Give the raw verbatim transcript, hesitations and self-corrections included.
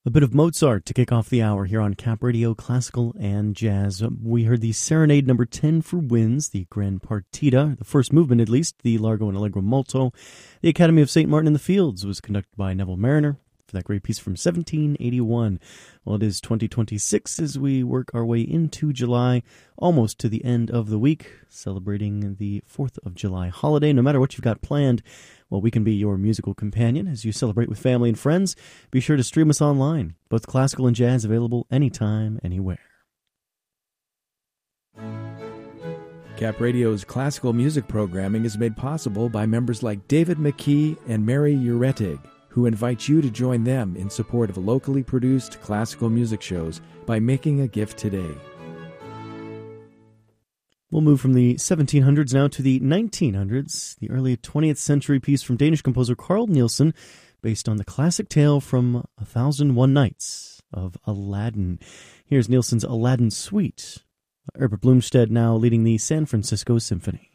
A bit of Mozart to kick off the hour here on Cap Radio Classical and Jazz. We heard the Serenade number ten for winds, the Grand Partita, the first movement at least, the Largo and Allegro Molto. The Academy of Saint Martin in the Fields was conducted by Neville Mariner for that great piece from seventeen eighty-one. Well, it is twenty twenty-six as we work our way into July, almost to the end of the week, celebrating the fourth of July holiday. No matter what you've got planned, well, we can be your musical companion as you celebrate with family and friends. Be sure to stream us online, both classical and jazz available anytime, anywhere. Cap Radio's classical music programming is made possible by members like David McKee and Mary Uretig, who invite you to join them in support of locally produced classical music shows by making a gift today. We'll move from the seventeen hundreds now to the nineteen hundreds, the early twentieth century piece from Danish composer Carl Nielsen, based on the classic tale from A Thousand One Nights of Aladdin. Here's Nielsen's Aladdin Suite. Herbert Blomstedt now leading the San Francisco Symphony.